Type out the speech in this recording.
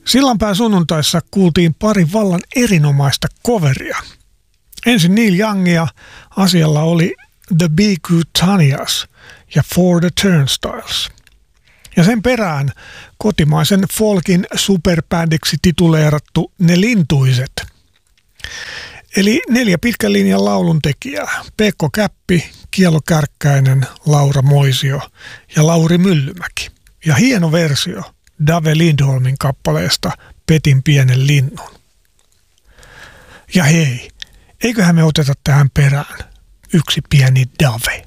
Sillanpään sunnuntaissa kuultiin pari vallan erinomaista coveria. Ensin Neil Youngia, asialla oli The Be-Good-Tanyas ja For the Turnstiles. Ja sen perään kotimaisen folkin superbändiksi tituleerattu Ne Lintuiset. Eli 4 pitkän linjan lauluntekijää. Pekko Käppi, Kielo Kärkkäinen, Laura Moisio ja Lauri Myllymäki. Ja hieno versio Dave Lindholmin kappaleesta Petin pienen linnun. Ja hei, eiköhän me oteta tähän perään yksi pieni Dave.